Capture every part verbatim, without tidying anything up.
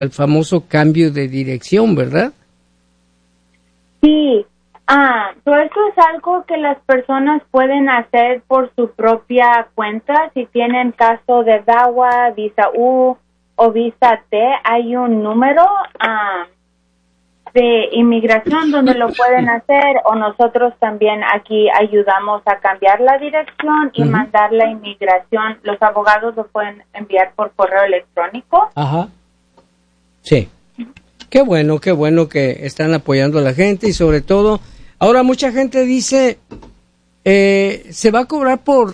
el famoso cambio de dirección, ¿verdad? Sí, ah, todo eso es algo que las personas pueden hacer por su propia cuenta. Si tienen caso de D A W A, visa U o visa T, hay un número ah, de inmigración donde lo pueden hacer, o nosotros también aquí ayudamos a cambiar la dirección y uh-huh. mandar la inmigración. Los abogados lo pueden enviar por correo electrónico. Ajá. Sí. Qué bueno, qué bueno que están apoyando a la gente y sobre todo, ahora mucha gente dice, eh, se va a cobrar por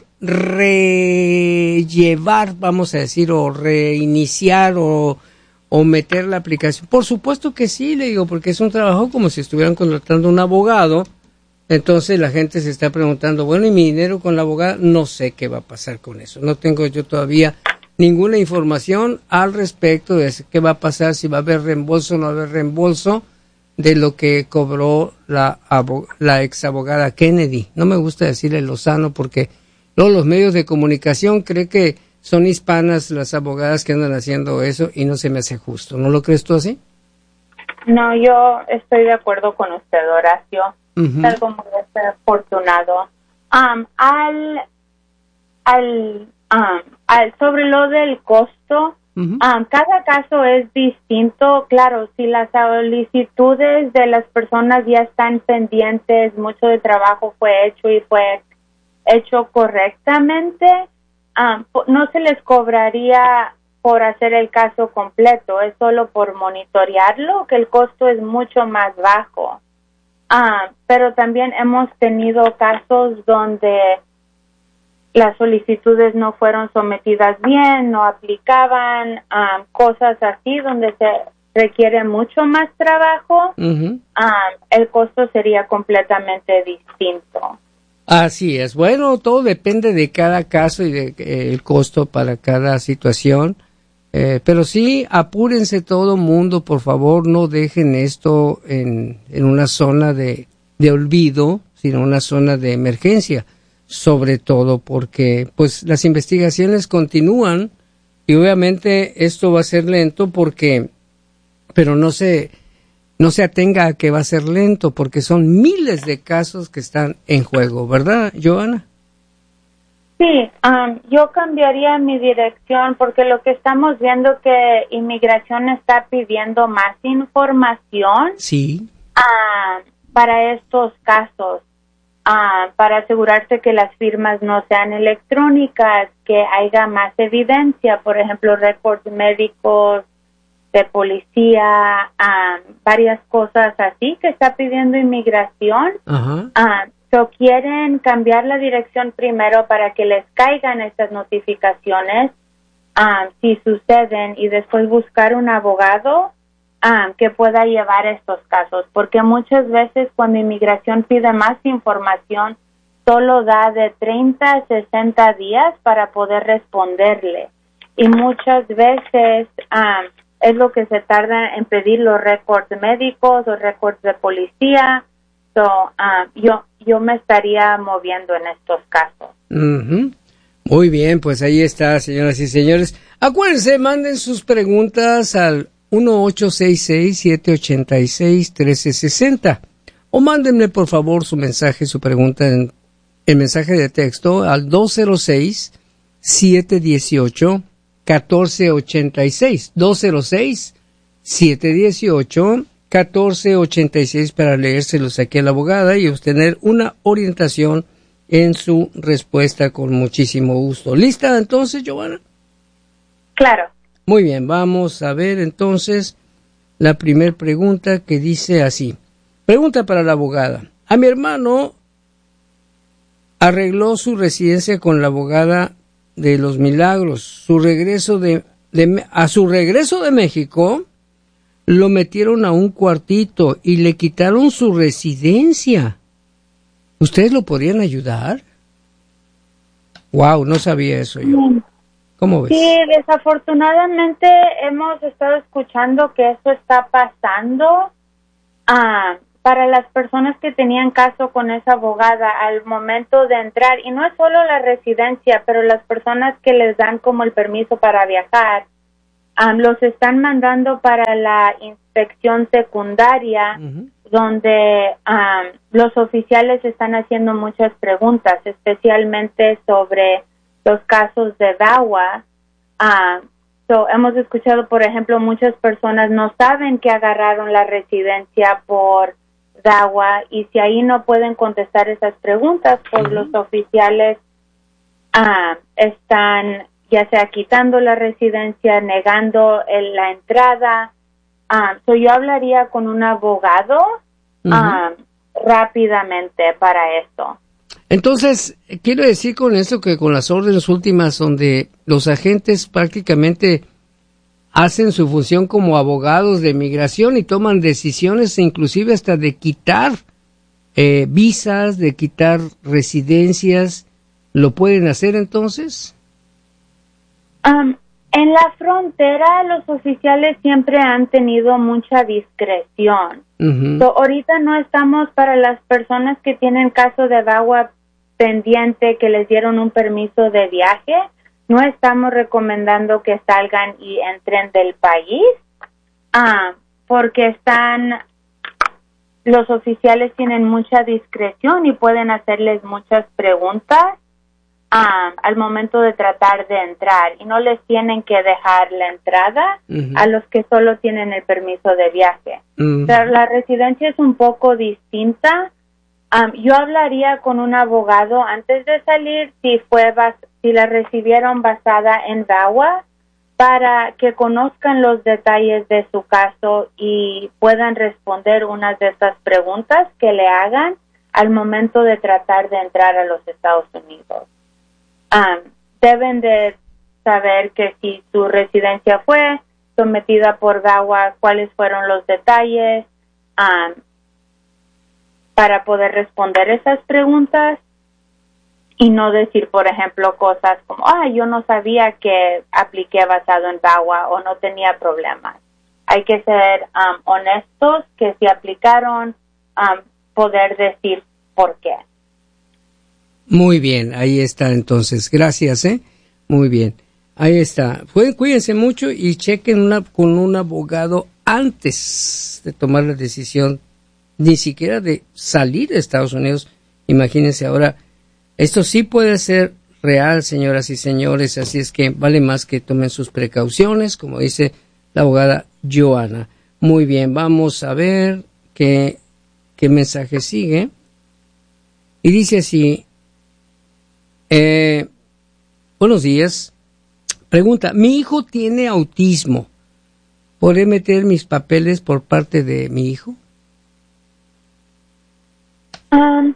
rellevar, vamos a decir, o reiniciar o, o meter la aplicación. Por supuesto que sí, le digo, porque es un trabajo como si estuvieran contratando un abogado. Entonces la gente se está preguntando, bueno, ¿y mi dinero con la abogada? No sé qué va a pasar con eso. No tengo yo todavía ninguna información al respecto de qué va a pasar, si va a haber reembolso o no va a haber reembolso de lo que cobró la, la ex abogada Kennedy. No me gusta decirle Lozano porque luego los medios de comunicación creen que son hispanas las abogadas que andan haciendo eso y no se me hace justo. ¿No lo crees tú así? No, yo estoy de acuerdo con usted, Horacio. Uh-huh. Es algo muy desafortunado. Um, al, al, um, al, sobre lo del costo, uh-huh. um, cada caso es distinto. Claro, si las solicitudes de las personas ya están pendientes, mucho de trabajo fue hecho y fue hecho correctamente, um, no se les cobraría por hacer el caso completo, es solo por monitorearlo, que el costo es mucho más bajo. Uh, pero también hemos tenido casos donde las solicitudes no fueron sometidas bien, no aplicaban, um, cosas así donde se requiere mucho más trabajo, uh-huh. um, el costo sería completamente distinto. Así es. Bueno, todo depende de cada caso y de eh, el costo para cada situación. Eh, pero sí, apúrense todo mundo, por favor, no dejen esto en, en una zona de, de olvido, sino una zona de emergencia, sobre todo porque pues las investigaciones continúan y obviamente esto va a ser lento porque, pero no se, no se atenga a que va a ser lento porque son miles de casos que están en juego, ¿verdad, Johanna? Sí, um, yo cambiaría mi dirección porque lo que estamos viendo que inmigración está pidiendo más información sí. uh, para estos casos, uh, para asegurarse que las firmas no sean electrónicas, que haya más evidencia, por ejemplo, récords médicos, de policía, um, varias cosas así que está pidiendo inmigración. Ajá. Uh, So, quieren cambiar la dirección primero para que les caigan estas notificaciones um, si suceden y después buscar un abogado um, que pueda llevar estos casos, porque muchas veces cuando inmigración pide más información solo da de treinta a sesenta días para poder responderle y muchas veces um, es lo que se tarda en pedir los récords médicos o récords de policía. So, um, yo yo me estaría moviendo en estos casos. Uh-huh. Muy bien, pues ahí está, señoras y señores. Acuérdense, manden sus preguntas al uno ocho seis seis, siete ocho seis, uno tres seis cero o mándenme por favor su mensaje, su pregunta en el mensaje de texto al dos cero seis, siete uno ocho, uno cuatro ocho seis, dos cero seis, siete uno ocho, uno cuatro ocho seis para leérselos aquí a la abogada y obtener una orientación en su respuesta con muchísimo gusto. ¿Lista entonces, Johanna? Claro. Muy bien, vamos a ver entonces la primera pregunta que dice así. Pregunta para la abogada. A mi hermano arregló su residencia con la abogada de los Milagros. Su regreso de, de a su regreso de México lo metieron a un cuartito y le quitaron su residencia. ¿Ustedes lo podrían ayudar? Wow, no sabía eso yo. ¿Cómo ves? Sí, desafortunadamente hemos estado escuchando que eso está pasando uh, para las personas que tenían caso con esa abogada al momento de entrar. Y no es solo la residencia, pero las personas que les dan como el permiso para viajar. um, los están mandando para la inspección secundaria, uh-huh. donde um, los oficiales están haciendo muchas preguntas, especialmente sobre los casos de V A W A. Uh, so, hemos escuchado, por ejemplo, muchas personas no saben que agarraron la residencia por V A W A, y si ahí no pueden contestar esas preguntas, pues uh-huh. los oficiales uh, están ya sea quitando la residencia, negando el, la entrada. Uh, so yo hablaría con un abogado uh-huh. um, rápidamente para esto. Entonces, quiero decir con esto que con las órdenes últimas, donde los agentes prácticamente hacen su función como abogados de migración y toman decisiones inclusive hasta de quitar eh, visas, de quitar residencias, ¿lo pueden hacer entonces? Um, en la frontera los oficiales siempre han tenido mucha discreción. Uh-huh. So, ahorita no estamos para las personas que tienen caso de V A W A pendiente, que les dieron un permiso de viaje, no estamos recomendando que salgan y entren del país, uh, porque están, los oficiales tienen mucha discreción y pueden hacerles muchas preguntas Um, al momento de tratar de entrar, y no les tienen que dejar la entrada uh-huh. a los que solo tienen el permiso de viaje. Uh-huh. Pero la residencia es un poco distinta. Um, yo hablaría con un abogado antes de salir si fue bas- si la recibieron basada en V A W A, para que conozcan los detalles de su caso y puedan responder unas de estas preguntas que le hagan al momento de tratar de entrar a los Estados Unidos. Um, deben de saber que si su residencia fue sometida por V A W A, cuáles fueron los detalles um, para poder responder esas preguntas, y no decir, por ejemplo, cosas como, ah, yo no sabía que apliqué basado en V A W A o no tenía problemas. Hay que ser um, honestos, que si aplicaron, um, poder decir por qué. Muy bien, ahí está entonces. Gracias, ¿eh? Muy bien. Ahí está. Cuídense mucho y chequen una, con un abogado antes de tomar la decisión, ni siquiera de salir de Estados Unidos. Imagínense ahora, esto sí puede ser real, señoras y señores, así es que vale más que tomen sus precauciones, como dice la abogada Joana. Muy bien, vamos a ver qué, qué mensaje sigue. Y dice así, Eh, buenos días. Pregunta, mi hijo tiene autismo. ¿Podré meter mis papeles por parte de mi hijo? Um,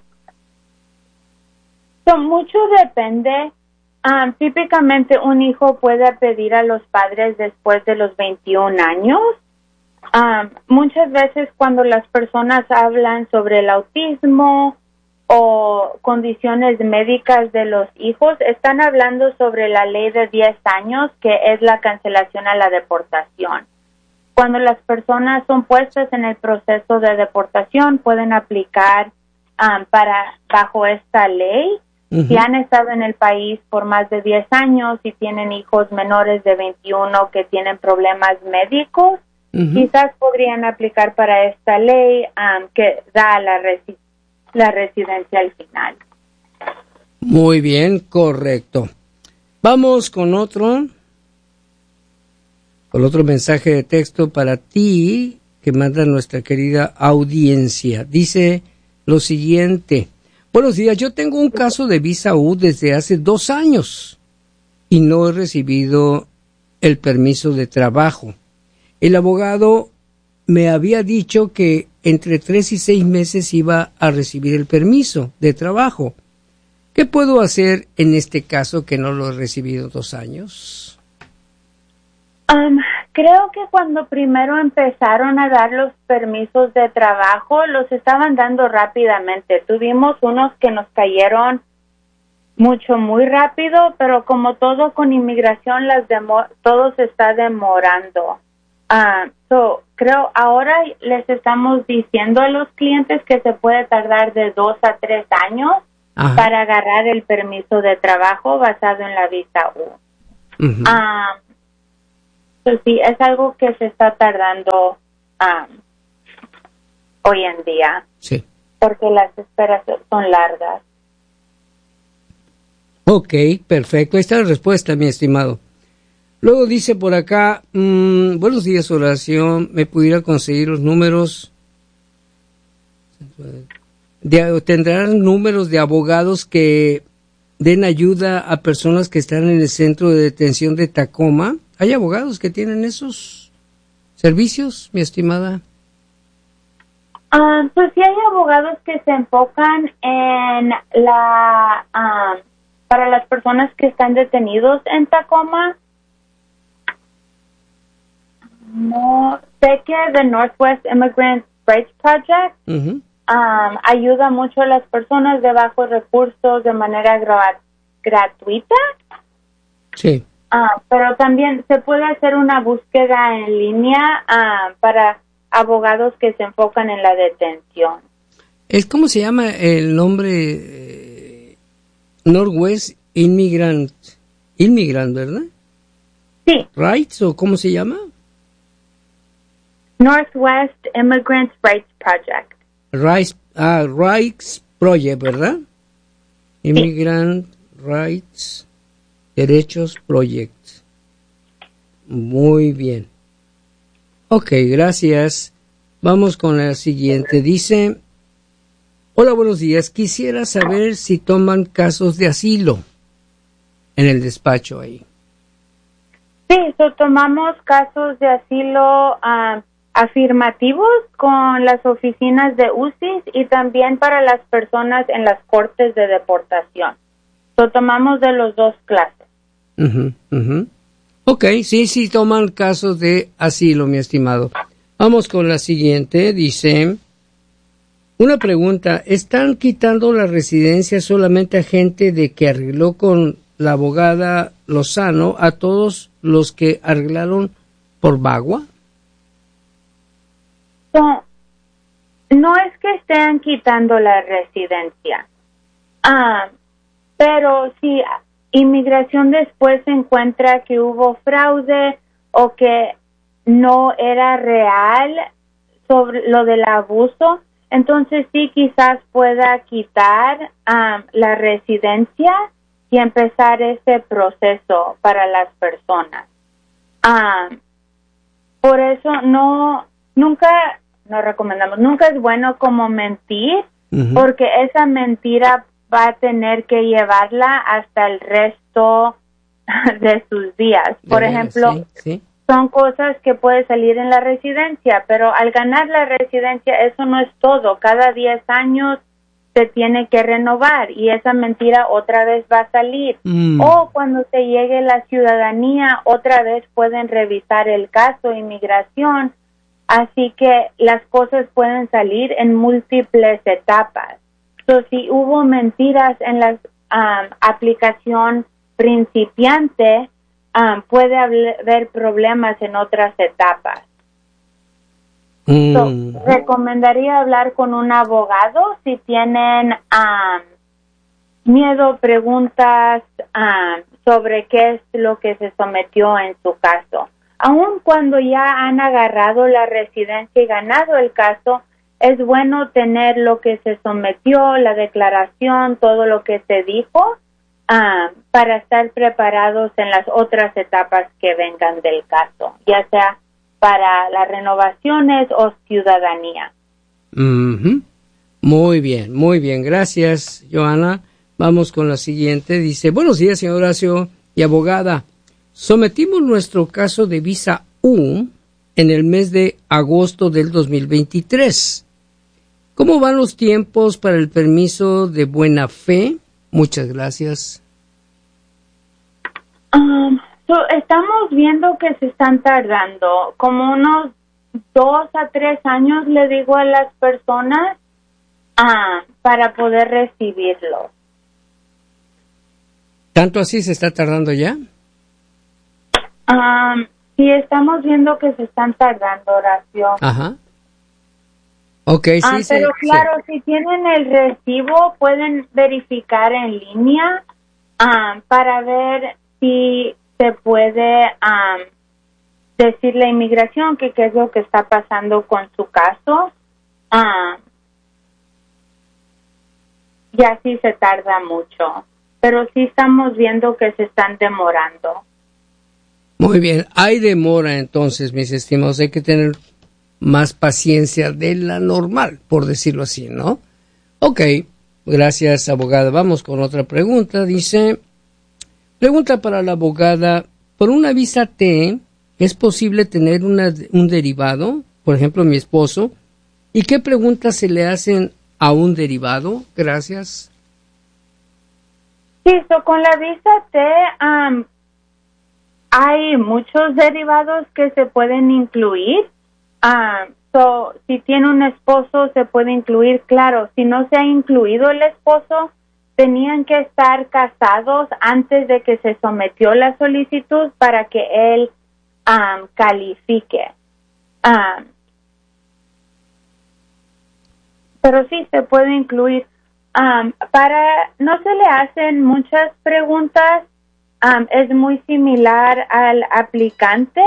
so mucho depende. Um, típicamente un hijo puede pedir a los padres después de los veintiún años. Um, muchas veces cuando las personas hablan sobre el autismo o condiciones médicas de los hijos, están hablando sobre la ley de diez años, que es la cancelación a la deportación. Cuando las personas son puestas en el proceso de deportación, pueden aplicar um, para bajo esta ley. Uh-huh. Si han estado en el país por más de diez años y tienen hijos menores de veintiuno que tienen problemas médicos, uh-huh. quizás podrían aplicar para esta ley um, que da la residencia la residencia al final. Muy bien, correcto. Vamos con otro, con otro mensaje de texto para ti que manda nuestra querida audiencia. Dice lo siguiente: buenos días, yo tengo un caso de visa U desde hace dos años y no he recibido el permiso de trabajo. El abogado me había dicho que entre tres y seis meses iba a recibir el permiso de trabajo. ¿Qué puedo hacer en este caso que no lo he recibido dos años? Um, creo que cuando primero empezaron a dar los permisos de trabajo, los estaban dando rápidamente. Tuvimos unos que nos cayeron mucho, muy rápido, pero como todo con inmigración, las demo- todo se está demorando. Uh, so, creo ahora les estamos diciendo a los clientes que se puede tardar de dos a tres años Ajá. para agarrar el permiso de trabajo basado en la visa U. Uh-huh. Uh, Pues sí, es algo que se está tardando um, hoy en día. Sí. Porque las esperas son largas. Ok, perfecto. Ahí está la respuesta, mi estimado. Luego dice por acá, mmm, buenos días, Horacio, ¿me pudiera conseguir los números? De, ¿Tendrán números de abogados que den ayuda a personas que están en el centro de detención de Tacoma? ¿Hay abogados que tienen esos servicios, mi estimada? Um, pues sí hay abogados que se enfocan en la um, para las personas que están detenidos en Tacoma. No sé que the Northwest Immigrant Rights Project uh-huh. um, ayuda mucho a las personas de bajos recursos de manera gra- gratuita. Sí. Uh, pero también se puede hacer una búsqueda en línea uh, para abogados que se enfocan en la detención. ¿Es cómo se llama el nombre? Eh, Northwest Immigrant, Immigrant, ¿verdad? Sí. ¿Rights o cómo se llama? Northwest Immigrant Rights Project. Rights, ah, Rights Project, ¿verdad? Sí. Immigrant Rights, Derechos Project. Muy bien. Ok, gracias. Vamos con la siguiente. Dice, hola, buenos días. Quisiera saber si toman casos de asilo en el despacho ahí. Sí, so tomamos casos de asilo uh, afirmativos con las oficinas de U C I S y también para las personas en las cortes de deportación. So tomamos de los dos clases. Uh-huh, uh-huh. Ok, sí, sí, toman casos de asilo, mi estimado. Vamos con la siguiente. Dice, una pregunta, ¿están quitando la residencia solamente a gente de que arregló con la abogada Lozano a todos los que arreglaron por Bagua? So, no es que estén quitando la residencia, ah, pero si inmigración después se encuentra que hubo fraude o que no era real sobre lo del abuso, entonces sí quizás pueda quitar um, la residencia y empezar ese proceso para las personas. Um, por eso no, nunca, no recomendamos, nunca es bueno como mentir, uh-huh. porque esa mentira va a tener que llevarla hasta el resto de sus días. Por ejemplo, sí, sí. son cosas que puede salir en la residencia, pero al ganar la residencia eso no es todo. Cada diez años se tiene que renovar y esa mentira otra vez va a salir. Mm. O cuando se llegue la ciudadanía, otra vez pueden revisar el caso de inmigración. Así que las cosas pueden salir en múltiples etapas. So, si hubo mentiras en la um, aplicación principiante, um, puede haber problemas en otras etapas. Mm. So, recomendaría hablar con un abogado si tienen um, miedo, preguntas um, sobre qué es lo que se sometió en su caso. Aun cuando ya han agarrado la residencia y ganado el caso, es bueno tener lo que se sometió, la declaración, todo lo que se dijo, uh, para estar preparados en las otras etapas que vengan del caso, ya sea para las renovaciones o ciudadanía. Uh-huh. Muy bien, muy bien. Gracias, Johanna. Vamos con la siguiente. Dice, buenos días, señor Horacio y abogada. Sometimos nuestro caso de visa U en el mes de agosto del dos mil veintitrés. ¿Cómo van los tiempos para el permiso de buena fe? Muchas gracias. Um, so, estamos viendo que se están tardando como unos dos a tres años, le digo a las personas, uh, para poder recibirlo. ¿Tanto así se está tardando ya? Um, sí, estamos viendo que se están tardando, Horacio. Ajá. Okay, sí, ah, sí. Pero claro, sí. si tienen el recibo, pueden verificar en línea um, para ver si se puede um, decirle a inmigración que qué es lo que está pasando con su caso. Ah, y así se tarda mucho, pero sí estamos viendo que se están demorando. Muy bien, hay demora entonces, mis estimados, hay que tener más paciencia de la normal, por decirlo así, ¿no? Ok, gracias, abogada. Vamos con otra pregunta. Dice, pregunta para la abogada, ¿por una visa T es posible tener una, un derivado? Por ejemplo, mi esposo. ¿Y qué preguntas se le hacen a un derivado? Gracias. Sí, so con la visa T um, hay muchos derivados que se pueden incluir. Um, so, si tiene un esposo, se puede incluir, claro. Si no se ha incluido el esposo, tenían que estar casados antes de que se sometió la solicitud para que él um, califique. Um, pero sí, se puede incluir. Um, para, no se le hacen muchas preguntas. Um, es muy similar al aplicante.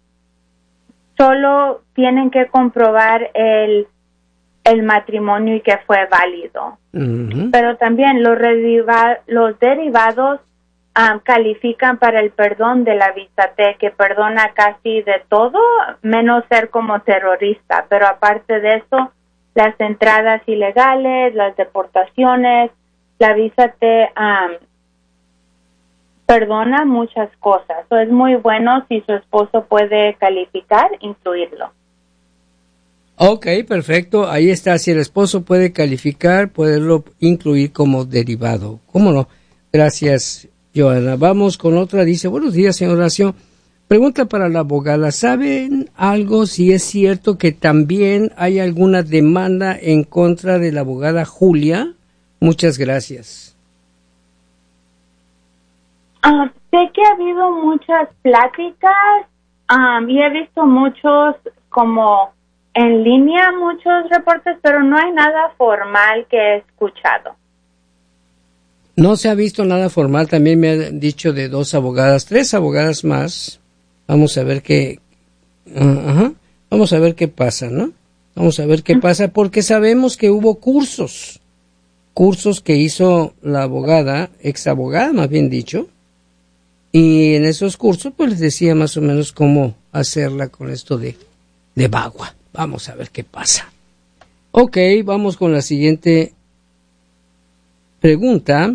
Solo tienen que comprobar el, el matrimonio y que fue válido. Uh-huh. Pero también los, rederiva, los derivados um, califican para el perdón de la visa T, que perdona casi de todo, menos ser como terrorista. Pero aparte de eso, las entradas ilegales, las deportaciones, la visa T um, perdona muchas cosas. So, es muy bueno si su esposo puede calificar, incluirlo. Ok, perfecto. Ahí está. Si el esposo puede calificar, poderlo incluir como derivado. ¿Cómo no? Gracias, Joana. Vamos con otra. Dice, buenos días, señor Horacio. Pregunta para la abogada. ¿Saben algo si es cierto que también hay alguna demanda en contra de la abogada Julia? Muchas gracias. Uh, sé que ha habido muchas pláticas um, y he visto muchos como en línea, muchos reportes, pero no hay nada formal que he escuchado. No se ha visto nada formal. También me han dicho de dos abogadas, tres abogadas más. Vamos a ver qué, uh, ajá, vamos a ver qué pasa, ¿no? Vamos a ver qué pasa, porque sabemos que hubo cursos, cursos que hizo la abogada, ex abogada más bien dicho, y en esos cursos pues les decía más o menos cómo hacerla con esto de, de bagua. Vamos a ver qué pasa. Ok, vamos con la siguiente pregunta.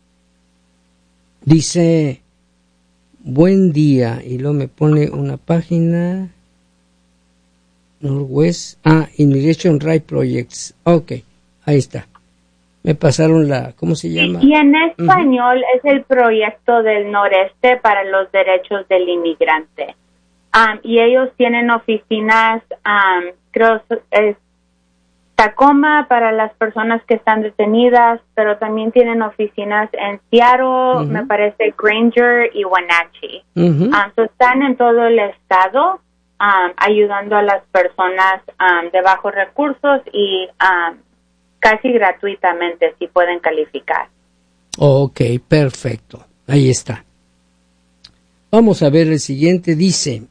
Dice, buen día, y luego me pone una página, Northwest, ah, Immigration Right Projects. Ok, ahí está. Me pasaron la, ¿cómo se llama? Y en español uh-huh. es el proyecto del noreste para los derechos del inmigrante. Um, y ellos tienen oficinas, um, creo, es Tacoma para las personas que están detenidas, pero también tienen oficinas en Seattle, uh-huh. me parece Granger y Wenatchee. Uh-huh. Um, so están en todo el estado um, ayudando a las personas um, de bajos recursos y um, casi gratuitamente si pueden calificar. Ok, perfecto. Ahí está. Vamos a ver el siguiente. Dice,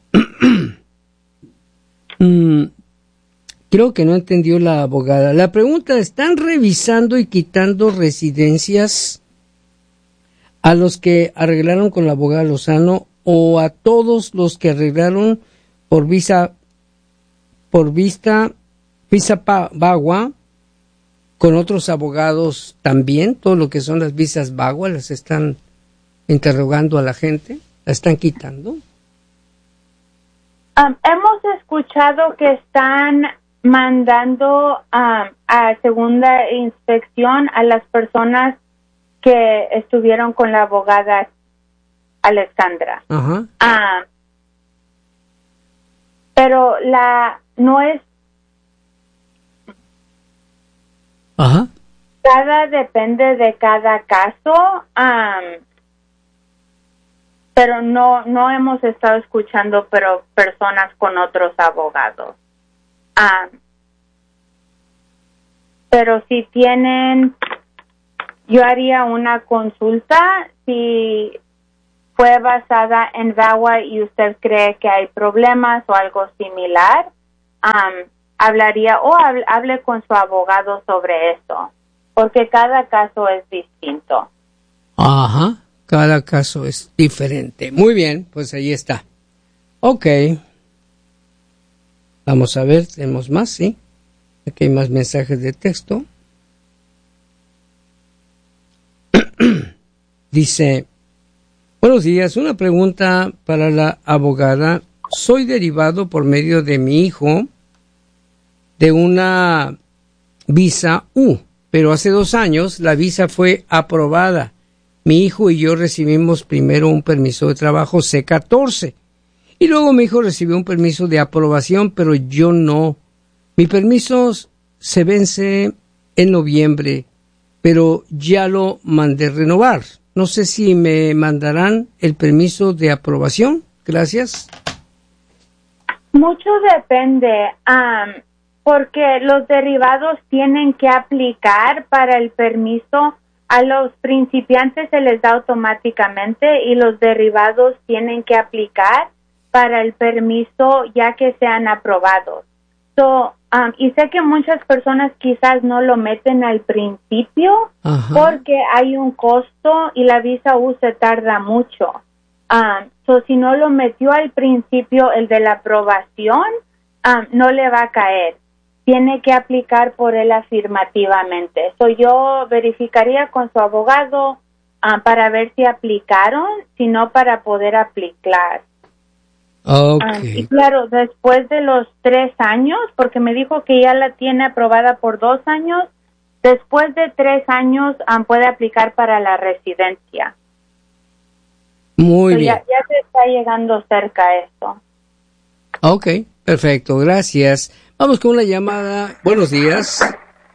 mm, creo que no entendió la abogada. La pregunta, ¿están revisando y quitando residencias a los que arreglaron con la abogada Lozano o a todos los que arreglaron por visa, por vista, visa bagua? Con otros abogados también, todo lo que son las visas bagua, las están interrogando a la gente, la están quitando. Um, hemos escuchado que están mandando um, a segunda inspección a las personas que estuvieron con la abogada Alexandra. Ajá. Um, pero la no es Ajá. Cada depende de cada caso, um, pero no no hemos estado escuchando pero personas con otros abogados. Um, pero si tienen, yo haría una consulta si fue basada en V A W A y usted cree que hay problemas o algo similar, um, hablaría o hable, hable con su abogado sobre eso, porque cada caso es distinto. Ajá, cada caso es diferente. Muy bien, pues ahí está. Ok. Vamos a ver, tenemos más, ¿sí? Aquí hay más mensajes de texto. Dice, buenos días, una pregunta para la abogada. Soy derivado por medio de mi hijo de una visa U, pero hace dos años la visa fue aprobada. Mi hijo y yo recibimos primero un permiso de trabajo C catorce y luego mi hijo recibió un permiso de aprobación, pero yo no. Mi permiso se vence en noviembre, pero ya lo mandé renovar. No sé si me mandarán el permiso de aprobación. Gracias. Mucho depende, um, porque los derivados tienen que aplicar para el permiso. A los principiantes se les da automáticamente y los derivados tienen que aplicar para el permiso ya que sean aprobados. So, um, y sé que muchas personas quizás no lo meten al principio. Ajá. Porque hay un costo y la visa U se tarda mucho. Um, so, si no lo metió al principio, el de la aprobación, um, no le va a caer. Tiene que aplicar por él afirmativamente. So, yo verificaría con su abogado um, para ver si aplicaron, si no para poder aplicar. Okay. Um, y claro, después de los tres años, porque me dijo que ya la tiene aprobada por dos años, después de tres años um, puede aplicar para la residencia. Muy so, bien. Ya, ya se está llegando cerca a eso. Ok, perfecto, gracias. Vamos con una llamada. Buenos días.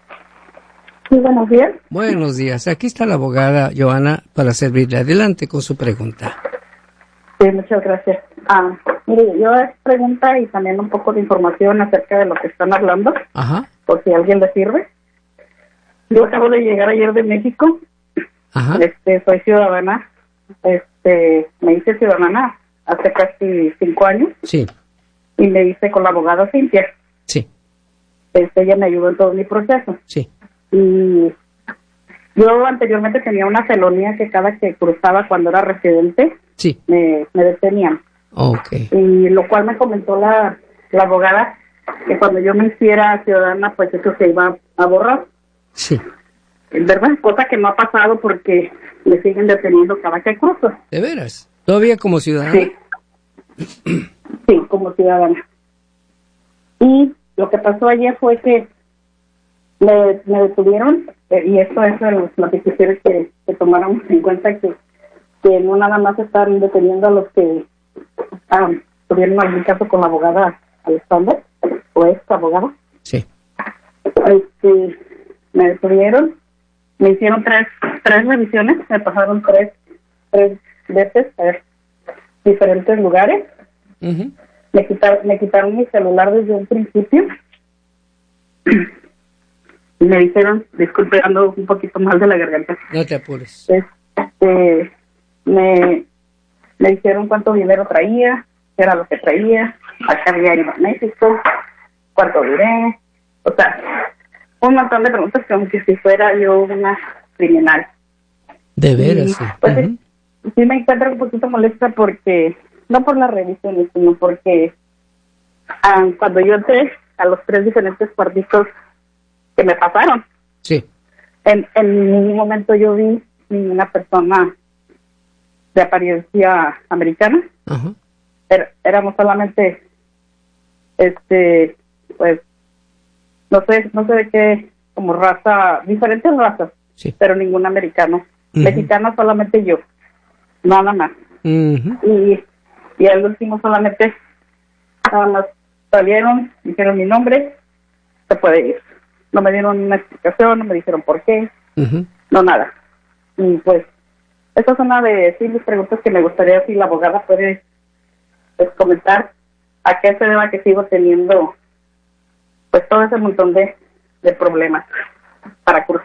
Sí, buenos días. Buenos días. Aquí está la abogada Johanna para servirle. Adelante con su pregunta. Sí, muchas gracias. Ah, mire, yo es pregunta y también un poco de información acerca de lo que están hablando. Ajá. Por si a alguien le sirve. Yo acabo de llegar ayer de México. Ajá. Este, soy ciudadana. Este, me hice ciudadana hace casi cinco años. Sí. Y me hice con la abogada Cintia. Sí. Este, ella me ayudó en todo mi proceso. Sí. Y yo anteriormente tenía una felonía que cada que cruzaba cuando era residente, sí, me, me detenían. Okay. Y lo cual me comentó la, la abogada que cuando yo me hiciera ciudadana, pues eso se iba a borrar. Sí. ¿Verdad? Cosa que no ha pasado porque me siguen deteniendo cada que cruzo. ¿De veras? ¿Todavía como ciudadana? Sí. Sí, como ciudadana. Y lo que pasó ayer fue que me, me detuvieron, eh, y esto es de los notificaciones que, que tomaron en cuenta que, que no nada más están deteniendo a los que ah, tuvieron algún caso con la abogada Alexander, o esta abogada. Sí. Este, me detuvieron, me hicieron tres tres revisiones, me pasaron tres, tres veces a diferentes lugares. Uh-huh. Me quitaron, me quitaron mi celular desde un principio. Y me dijeron, disculpe, ando un poquito mal de la garganta. No te apures. Este, me, me dijeron cuánto dinero traía, qué era lo que traía, a qué había ido a México, cuánto duré. O sea, un montón de preguntas como que si fuera yo una criminal. De veras, y, sí. Pues uh-huh. sí, sí me encuentro un poquito molesta porque, no por las revisiones, sino porque ah, cuando yo entré a los tres diferentes cuartitos que me pasaron, sí, en, en ningún momento yo vi ninguna persona de apariencia americana. uh-huh. Era, éramos solamente, este, pues, no sé, no sé de qué, como raza, diferentes razas, sí, pero ningún americano. Uh-huh. Mexicano solamente yo, nada más. Uh-huh. Y, y al último solamente nada más salieron, dijeron mi nombre, se puede ir. No me dieron una explicación, no me dijeron por qué, uh-huh. no nada. Y pues, esta es una de sí, mis preguntas que me gustaría si la abogada puede pues, comentar a qué se deba que sigo teniendo pues todo ese montón de, de problemas para cruzar.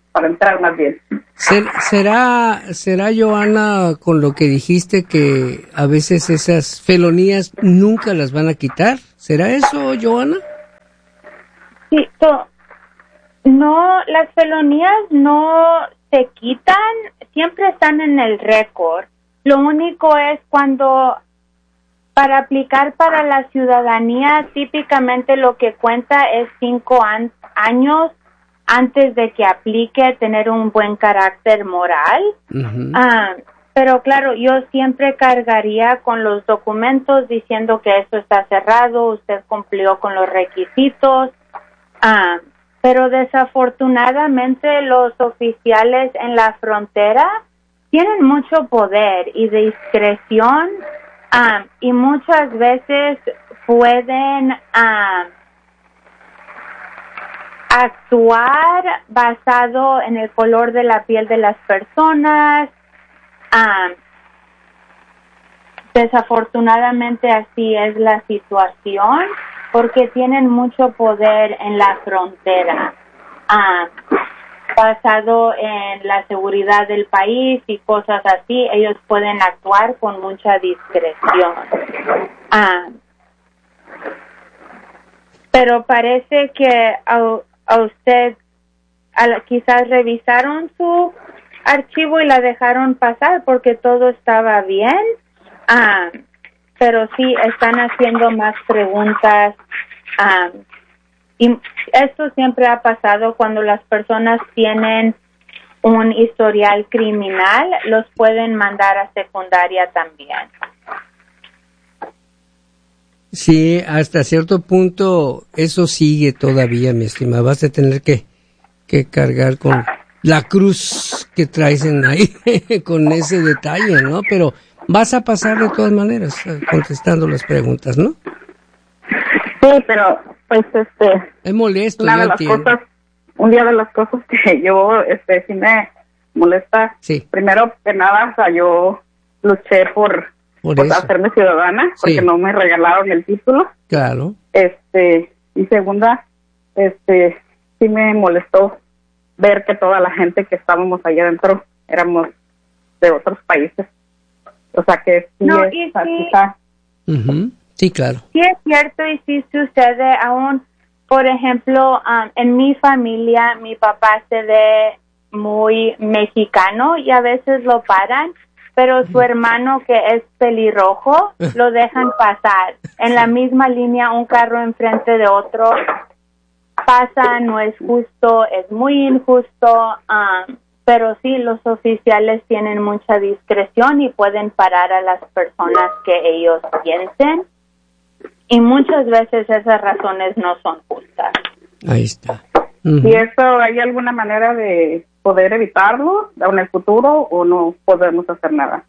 para entrar más bien. ¿Será, será, Johanna, con lo que dijiste que a veces esas felonías nunca las van a quitar? ¿Será eso, Johanna? Sí, so, no, las felonías no se quitan, siempre están en el récord. Lo único es cuando para aplicar para la ciudadanía, típicamente lo que cuenta es cinco an- años antes de que aplique, tener un buen carácter moral. Uh-huh. Ah, pero claro, yo siempre cargaría con los documentos diciendo que esto está cerrado, usted cumplió con los requisitos. Ah, pero desafortunadamente los oficiales en la frontera tienen mucho poder y discreción, um, y muchas veces pueden um, actuar basado en el color de la piel de las personas. Um, desafortunadamente así es la situación, porque tienen mucho poder en la frontera, um, basado en la seguridad del país y cosas así. Ellos pueden actuar con mucha discreción. Um, pero parece que a, a usted a, quizás revisaron su archivo y la dejaron pasar porque todo estaba bien. Um, pero sí están haciendo más preguntas, um, y esto siempre ha pasado cuando las personas tienen un historial criminal, los pueden mandar a secundaria también. Sí, hasta cierto punto eso sigue todavía, mi estimada. Vas a tener que, que cargar con la cruz que traes en ahí, con ese detalle, ¿no? Pero vas a pasar de todas maneras contestando las preguntas, ¿no? Sí, pero pues este es molesto, una yo de las entiendo. cosas, un día de las cosas que yo este sí me molesta, sí. primero que nada, o sea, yo luché por, por, por hacerme ciudadana, porque sí. no me regalaron el título. Claro. Este, y segunda, este sí me molestó ver que toda la gente que estábamos allá adentro éramos de otros países. O sea que sí no, es, y o sea, sí, quizá, uh-huh. Sí, claro. Sí es cierto y sí sucede aún. Por ejemplo, um, en mi familia, mi papá se ve muy mexicano y a veces lo paran, pero su hermano, que es pelirrojo, lo dejan pasar. En la misma línea, un carro enfrente de otro pasa, no es justo, es muy injusto, um, pero sí, los oficiales tienen mucha discreción y pueden parar a las personas que ellos piensen. Y muchas veces esas razones no son justas. Ahí está. Uh-huh. ¿Y eso hay alguna manera de poder evitarlo en el futuro o no podemos hacer nada?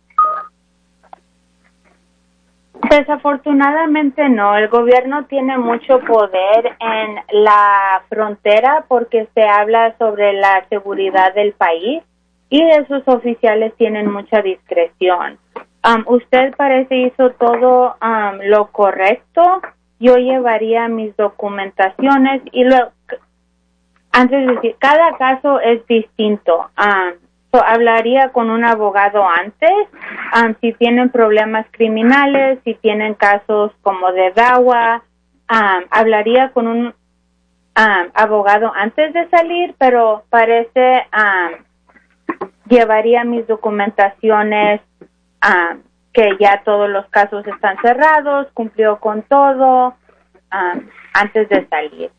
Desafortunadamente no. El gobierno tiene mucho poder en la frontera porque se habla sobre la seguridad del país y esos oficiales tienen mucha discreción. Um, usted parece hizo todo um, lo correcto. Yo llevaría mis documentaciones y luego, antes de decir, cada caso es distinto. Um, so, hablaría con un abogado antes, um, si tienen problemas criminales, si tienen casos como de D A W A, um, hablaría con un um, abogado antes de salir, pero parece um, llevaría mis documentaciones. Um, que ya todos los casos están cerrados, cumplió con todo um, antes de salir.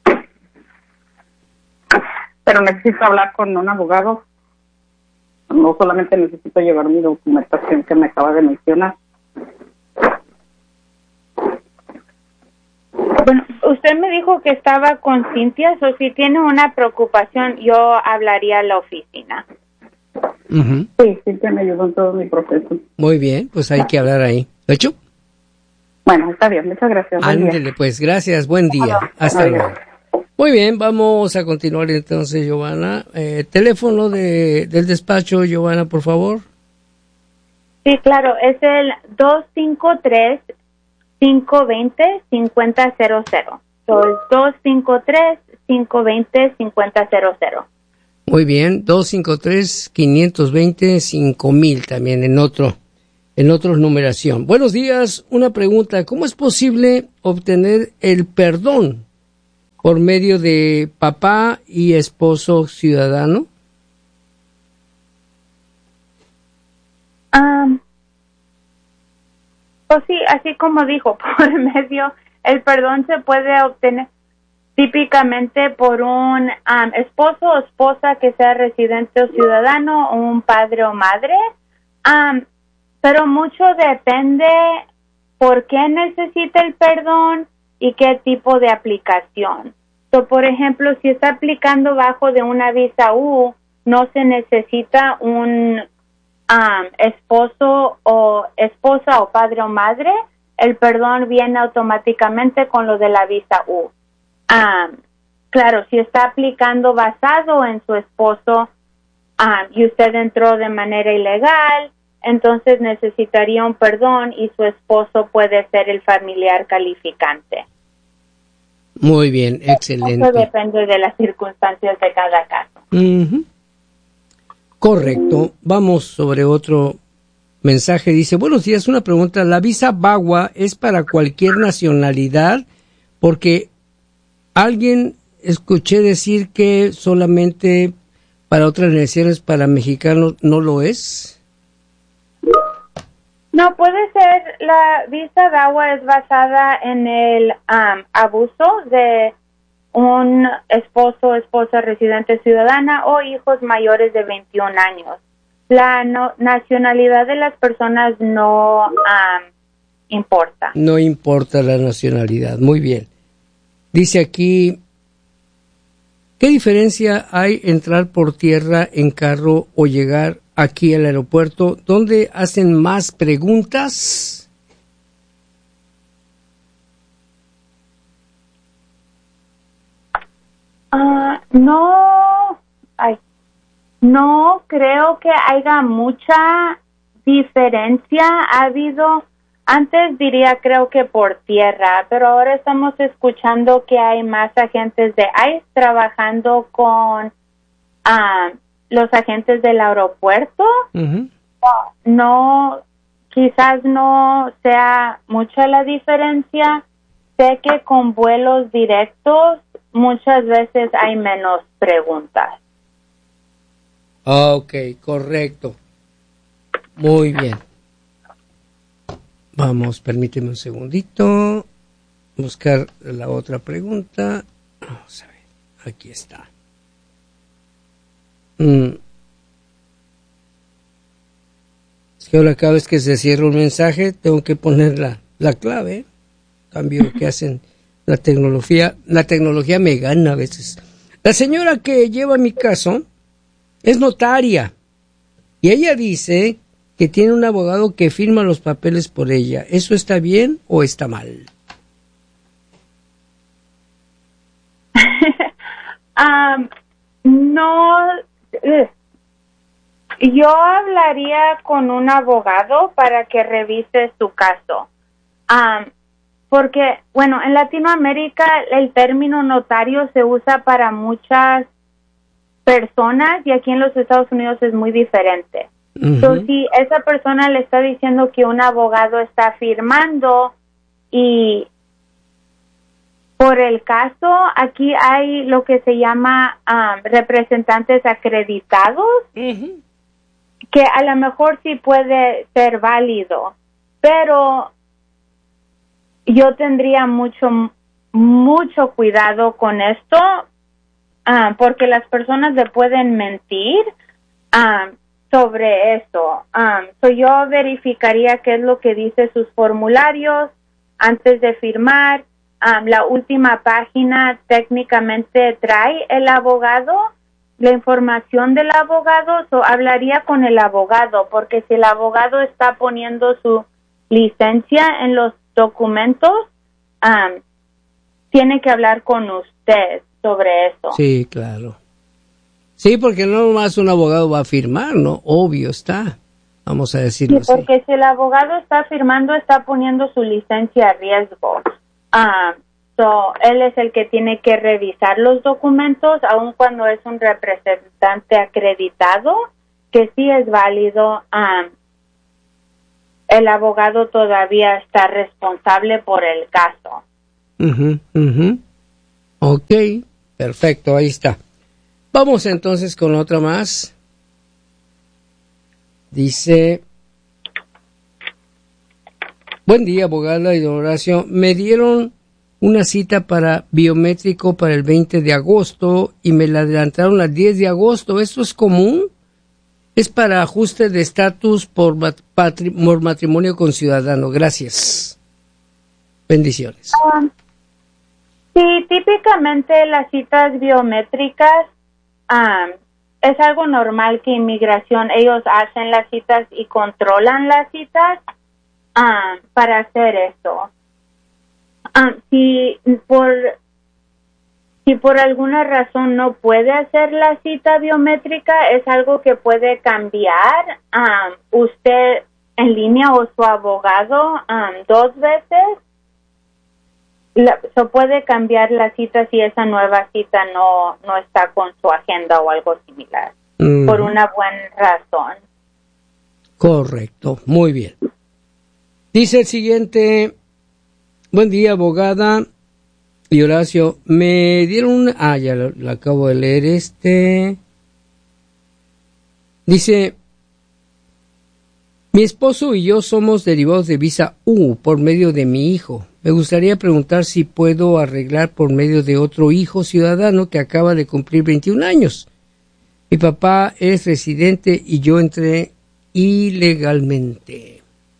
Pero necesito hablar con un abogado. No solamente necesito llevar mi documentación que me acaba de mencionar. Bueno, usted me dijo que estaba con Cintia, o si tiene una preocupación, yo hablaría a la oficina. Uh-huh. Sí, sí que me ayudó en todo mi proceso. Muy bien, pues hay que hablar ahí. ¿Lo hecho? Bueno, está bien, muchas gracias. Ándele, pues, gracias, buen día. Hola. Hasta Hola. luego. Muy bien, vamos a continuar entonces, Giovanna. Eh, teléfono de, del despacho, Giovanna, por favor. Sí, claro, es el dos cinco tres, cinco dos cero, cinco cero cero cero. So, es dos cinco tres, cinco dos cero, cinco cero cero cero. Muy bien, dos cinco tres, cinco dos cero, cinco mil también en otro, en otra numeración. Buenos días, una pregunta, ¿cómo es posible obtener el perdón por medio de papá y esposo ciudadano? Um, pues sí, así como dijo, por medio, el perdón se puede obtener típicamente por un um, esposo o esposa que sea residente o ciudadano, o un padre o madre, um, pero mucho depende por qué necesita el perdón y qué tipo de aplicación. So, por ejemplo, si está aplicando bajo de una visa U, no se necesita un um, esposo o esposa o padre o madre, el perdón viene automáticamente con lo de la visa U. Um, claro, si está aplicando basado en su esposo um, y usted entró de manera ilegal, entonces necesitaría un perdón y su esposo puede ser el familiar calificante. Muy bien, excelente. Eso depende de las circunstancias de cada caso. Uh-huh. Correcto. Vamos sobre otro mensaje. Dice, buenos días, una pregunta. ¿La visa B A G W A es para cualquier nacionalidad? Porque alguien escuché decir que solamente para otras naciones, para mexicanos, ¿no lo es? No, puede ser. La visa B A G W A es basada en el um, abuso de un esposo, esposa residente ciudadana o hijos mayores de veintiún años. La no, nacionalidad de las personas no um, importa. No importa la nacionalidad. Muy bien. Dice aquí, ¿qué diferencia hay entrar por tierra en carro o llegar aquí al aeropuerto? ¿Dónde hacen más preguntas? Uh, no, ay, no creo que haya mucha diferencia. Ha habido, antes diría creo que por tierra, pero ahora estamos escuchando que hay más agentes de ICE trabajando con uh, los agentes del aeropuerto. Uh-huh. No, quizás no sea mucha la diferencia. Sé que con vuelos directos muchas veces hay menos preguntas. Ok, correcto. Muy bien. Vamos, permíteme un segundito. Buscar la otra pregunta. Vamos a ver, aquí está. Mm. Es que ahora cada vez que se cierra un mensaje tengo que poner la, la clave. Cambio que hacen la tecnología. La tecnología me gana a veces. La señora que lleva mi caso es notaria. Y ella dice que tiene un abogado que firma los papeles por ella. ¿Eso está bien o está mal? um, no, yo hablaría con un abogado para que revise su caso. Um, porque, bueno, en Latinoamérica el término notario se usa para muchas personas y aquí en los Estados Unidos es muy diferente. Uh-huh. Entonces, si esa persona le está diciendo que un abogado está firmando y por el caso, aquí hay lo que se llama um, representantes acreditados, uh-huh. que a lo mejor sí puede ser válido, pero yo tendría mucho, mucho cuidado con esto, uh, porque las personas le pueden mentir um, sobre eso. Um, so yo verificaría qué es lo que dice sus formularios antes de firmar. Um, la última página técnicamente trae el abogado, la información del abogado, so hablaría con el abogado, porque si el abogado está poniendo su licencia en los documentos, um, tiene que hablar con usted sobre eso. Sí, claro. Sí, porque no más un abogado va a firmar, ¿no? Obvio está, vamos a decirlo sí, porque así. Si el abogado está firmando, está poniendo su licencia a riesgo. Um, So, él es el que tiene que revisar los documentos, aun cuando es un representante acreditado, que sí es válido. Um, el abogado todavía está responsable por el caso. Uh-huh, uh-huh. Ok, perfecto, ahí está. Vamos entonces con otra más. Dice: buen día, abogada y don Horacio. Me dieron una cita para biométrico para el veinte de agosto y me la adelantaron al diez de agosto. ¿Esto es común? Es para ajuste de estatus por, matri- por matrimonio con ciudadano. Gracias. Bendiciones. Um, sí, típicamente las citas biométricas um, es algo normal que inmigración, ellos hacen las citas y controlan las citas um, para hacer eso. Um, si por si por alguna razón no puede hacer la cita biométrica, es algo que puede cambiar um, usted en línea o su abogado um, dos veces. La, se puede cambiar la cita si esa nueva cita no, no está con su agenda o algo similar, mm. por una buena razón. Correcto, muy bien. Dice el siguiente: buen día, abogada y Horacio. Me dieron una... Ah, ya lo, lo acabo de leer. Este... Dice: mi esposo y yo somos derivados de visa U por medio de mi hijo. Me gustaría preguntar si puedo arreglar por medio de otro hijo ciudadano que acaba de cumplir veintiún años. Mi papá es residente y yo entré ilegalmente.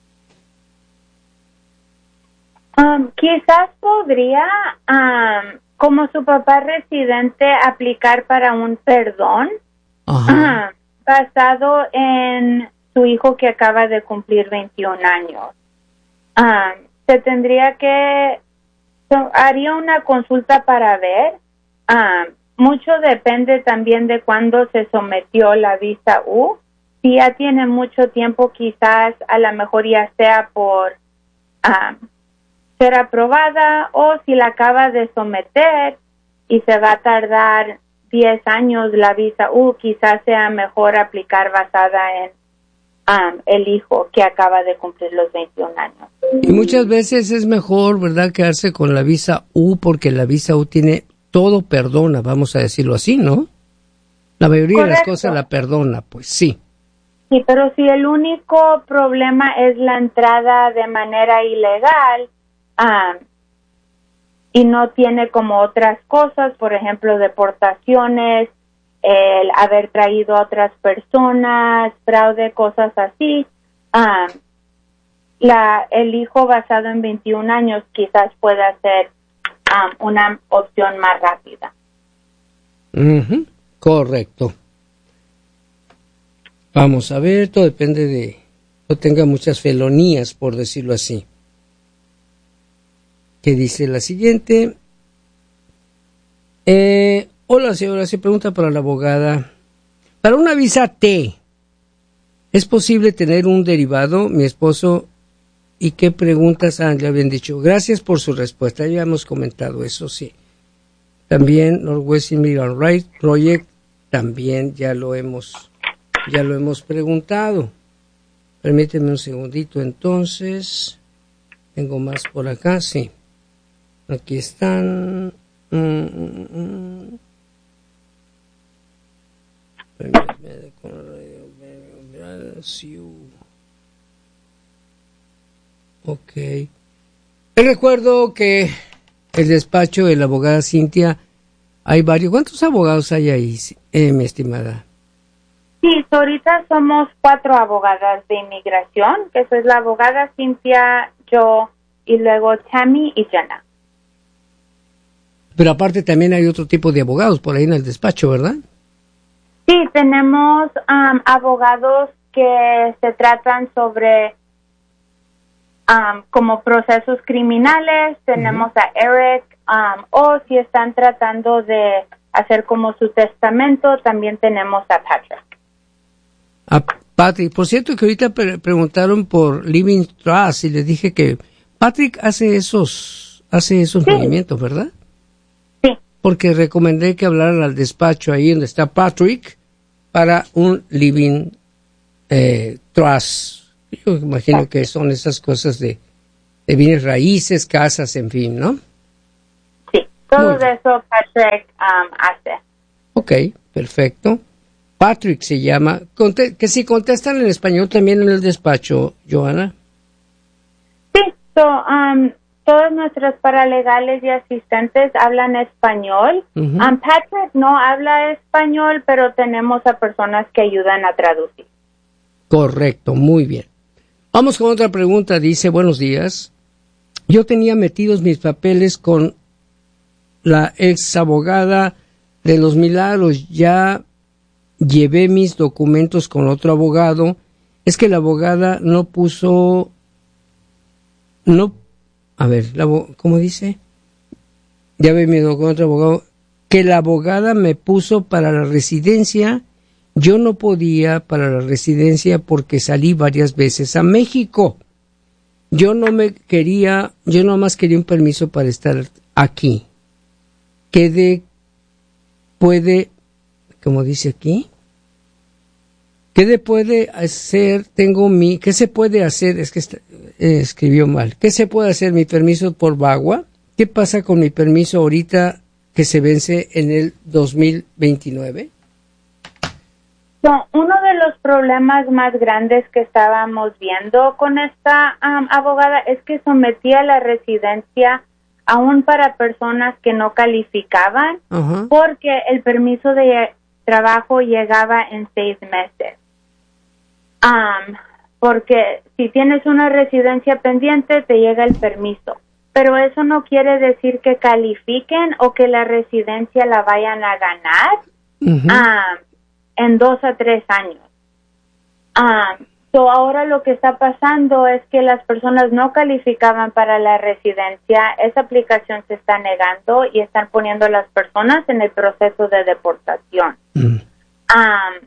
Um, quizás podría, um, como su papá residente, aplicar para un perdón uh, basado en su hijo que acaba de cumplir veintiún años. Um, se tendría que, so, haría una consulta para ver. Um, mucho depende también de cuándo se sometió la visa U. Si ya tiene mucho tiempo, quizás a lo mejor ya sea por... Um, ser aprobada, o si la acaba de someter y se va a tardar diez años la visa U, quizás sea mejor aplicar basada en um, el hijo que acaba de cumplir los veintiún años. Y muchas veces es mejor, ¿verdad?, quedarse con la visa U, porque la visa U tiene todo perdona, vamos a decirlo así, ¿no? La mayoría Correcto. De las cosas la perdona, pues sí. Sí, pero si el único problema es la entrada de manera ilegal, Um, y no tiene como otras cosas, por ejemplo, deportaciones, el haber traído a otras personas, fraude, cosas así, um, la, el hijo basado en veintiún años quizás pueda ser um, una opción más rápida. Uh-huh. Correcto. Vamos a ver, todo depende de no tenga muchas felonías, por decirlo así. Que dice la siguiente: eh, hola señora, se pregunta para la abogada, para una visa T, ¿es posible tener un derivado? Mi esposo, ¿y qué preguntas ah, le habían dicho? Gracias por su respuesta, ya hemos comentado eso, sí. También Northwest Immigrant Rights Project, también ya lo hemos, ya lo hemos preguntado. Permíteme un segundito entonces, tengo más por acá, sí. Aquí están. Mm, mm, mm. Ok. Les recuerdo que el despacho de la abogada Cintia, hay varios. ¿Cuántos abogados hay ahí, eh, mi estimada? Sí, ahorita somos cuatro abogadas de inmigración, que es la abogada Cintia, yo, y luego Tammy y Jenna. Pero aparte también hay otro tipo de abogados por ahí en el despacho, ¿verdad? Sí, tenemos um, abogados que se tratan sobre um, como procesos criminales. Tenemos uh-huh. a Eric, um, o si están tratando de hacer como su testamento, también tenemos a Patrick. A Patrick, por cierto que ahorita pre- preguntaron por Living Trust y les dije que Patrick hace esos hace esos sí. movimientos, ¿verdad? Sí. Porque recomendé que hablaran al despacho ahí donde está Patrick para un living eh, trust. Yo imagino que son esas cosas de, de bienes raíces, casas, en fin, ¿no? Sí, todo eso Patrick um, hace. Ok, perfecto. Patrick se llama. Conte- que si contestan en español también en el despacho, Johanna. Sí, so, um, todos nuestros paralegales y asistentes hablan español. Uh-huh. Um, Patrick no habla español, pero tenemos a personas que ayudan a traducir. Correcto, muy bien. Vamos con otra pregunta. Dice, buenos días. Yo tenía metidos mis papeles con la ex abogada de los Milagros. Ya llevé mis documentos con otro abogado. Es que la abogada no puso... No... A ver, la, ¿cómo dice? Ya ve mi documento abogado. Que la abogada me puso para la residencia. Yo no podía para la residencia porque salí varias veces a México. Yo no me quería, yo nomás quería un permiso para estar aquí. ¿Qué de puede, como dice aquí? ¿Qué de puede hacer? Tengo mi, ¿qué se puede hacer? Es que está, eh, escribió mal. ¿Qué se puede hacer? Mi permiso por V A W A. ¿Qué pasa con mi permiso ahorita que se vence en el dos mil veintinueve? So, uno de los problemas más grandes que estábamos viendo con esta um, abogada es que sometía la residencia aún para personas que no calificaban, uh-huh. porque el permiso de trabajo llegaba en seis meses. Um, porque si tienes una residencia pendiente, te llega el permiso. Pero eso no quiere decir que califiquen o que la residencia la vayan a ganar. Uh-huh. Um, en dos a tres años. Um, so ahora lo que está pasando es que las personas no calificaban para la residencia, esa aplicación se está negando y están poniendo a las personas en el proceso de deportación. Mm. Um,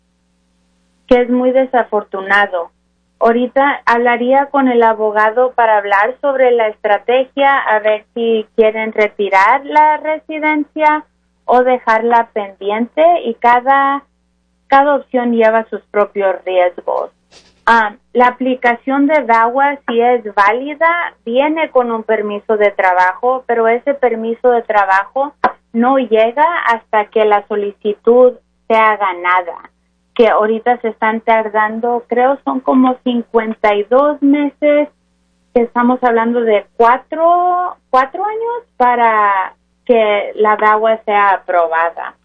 que es muy desafortunado. Ahorita hablaría con el abogado para hablar sobre la estrategia, a ver si quieren retirar la residencia o dejarla pendiente, y cada Cada opción lleva sus propios riesgos. Um, la aplicación de V A W A, si es válida, viene con un permiso de trabajo, pero ese permiso de trabajo no llega hasta que la solicitud sea ganada, que ahorita se están tardando, creo son como cincuenta y dos meses, que estamos hablando de cuatro, cuatro años para que la V A W A sea aprobada.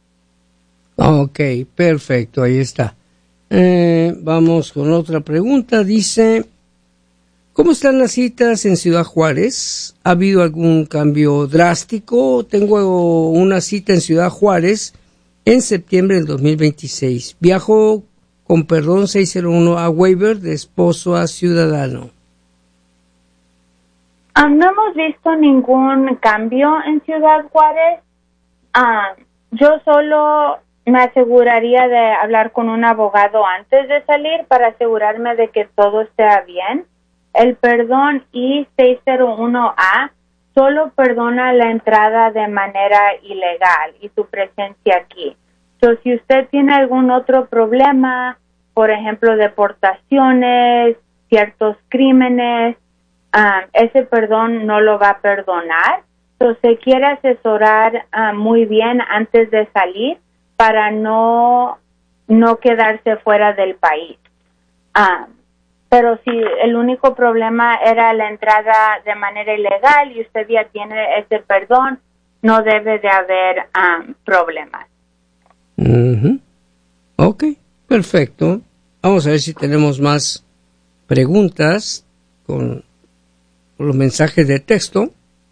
Ok, perfecto, ahí está. Eh, vamos con otra pregunta. Dice, ¿cómo están las citas en Ciudad Juárez? ¿Ha habido algún cambio drástico? Tengo una cita en Ciudad Juárez en septiembre del dos mil veintiséis. Viajo con perdón seiscientos uno a waiver de esposo a ciudadano. Um, no hemos visto ningún cambio en Ciudad Juárez. Um, yo solo me aseguraría de hablar con un abogado antes de salir para asegurarme de que todo esté bien. El perdón I seiscientos uno A solo perdona la entrada de manera ilegal y su presencia aquí. Entonces, si usted tiene algún otro problema, por ejemplo, deportaciones, ciertos crímenes, um, ese perdón no lo va a perdonar. Entonces, se quiere asesorar uh, muy bien antes de salir para no, no quedarse fuera del país. Ah, pero si el único problema era la entrada de manera ilegal y usted ya tiene ese perdón, no debe de haber um, problemas. Uh-huh. Ok, perfecto. Vamos a ver si tenemos más preguntas con, con los mensajes de texto.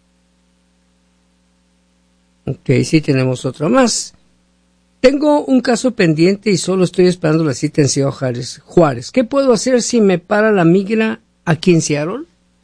Ok, sí tenemos otra más. Tengo un caso pendiente y solo estoy esperando la cita en Ciudad Juárez. Juárez. ¿Qué puedo hacer si me para la migra aquí en Seattle?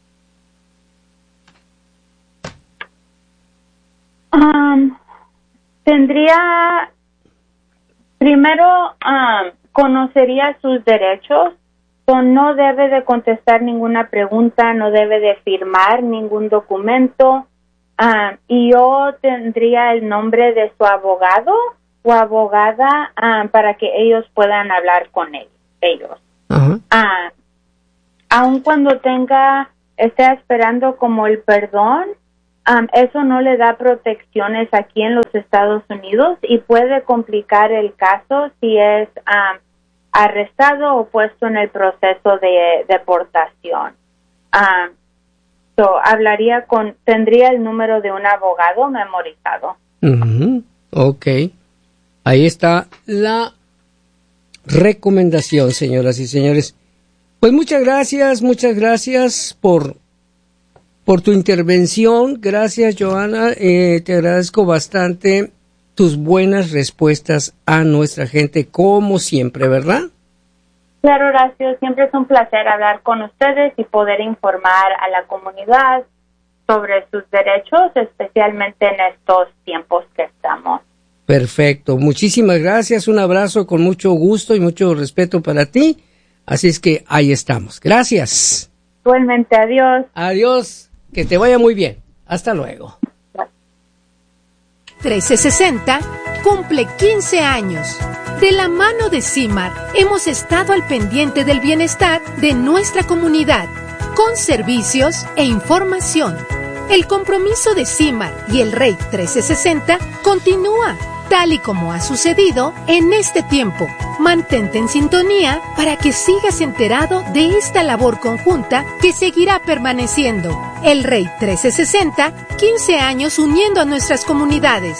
Um, tendría, primero, um, conocería sus derechos. So, no debe de contestar ninguna pregunta, no debe de firmar ningún documento. Um, y yo tendría el nombre de su abogado o abogada um, para que ellos puedan hablar con él, ellos. Uh-huh. Uh, aun cuando tenga, esté esperando como el perdón, um, eso no le da protecciones aquí en los Estados Unidos y puede complicar el caso si es um, arrestado o puesto en el proceso de deportación. Um, so, hablaría con, tendría el número de un abogado memorizado. Uh-huh. Ok. Ahí está la recomendación, señoras y señores. Pues muchas gracias, muchas gracias por, por tu intervención. Gracias, Johanna. Eh, te agradezco bastante tus buenas respuestas a nuestra gente, como siempre, ¿verdad? Claro, Horacio. Siempre es un placer hablar con ustedes y poder informar a la comunidad sobre sus derechos, especialmente en estos tiempos que estamos. Perfecto. Muchísimas gracias. Un abrazo con mucho gusto y mucho respeto para ti. Así es que ahí estamos. Gracias. Igualmente, adiós. Adiós. Que te vaya muy bien. Hasta luego. trece sesenta cumple quince años. De la mano de CIMAR hemos estado al pendiente del bienestar de nuestra comunidad, con servicios e información. El compromiso de CIMAR y el Rate trece sesenta continúa, tal y como ha sucedido en este tiempo. Mantente en sintonía para que sigas enterado de esta labor conjunta que seguirá permaneciendo. El Rate trece sesenta, quince años uniendo a nuestras comunidades.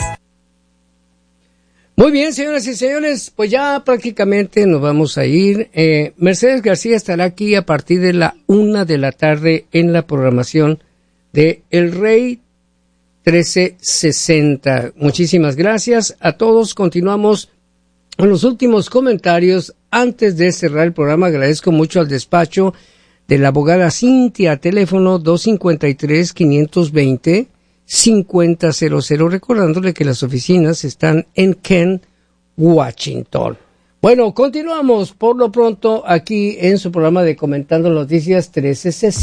Muy bien, señoras y señores, pues ya prácticamente nos vamos a ir. Eh, Mercedes García estará aquí a partir de la una de la tarde en la programación de El Rey trece sesenta. Muchísimas gracias a todos. Continuamos con los últimos comentarios. Antes de cerrar el programa, agradezco mucho al despacho de la abogada Cintia, teléfono dos cinco tres, cinco dos cero, cinco cero cero, recordándole que las oficinas están en Kent, Washington. Bueno, continuamos por lo pronto aquí en su programa de Comentando Noticias trece sesenta.